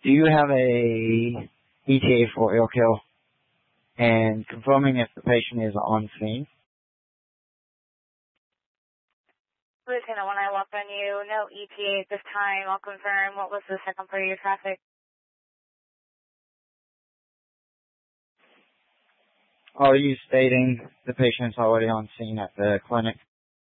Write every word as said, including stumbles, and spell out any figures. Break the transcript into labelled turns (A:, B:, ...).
A: Do you have a E T A for ill kill? And confirming if the patient is on scene.
B: Lieutenant, when I walk on you, no E T A at this time. I'll confirm. What was the second part of your traffic?
A: Are you stating the patient's already on scene at the clinic?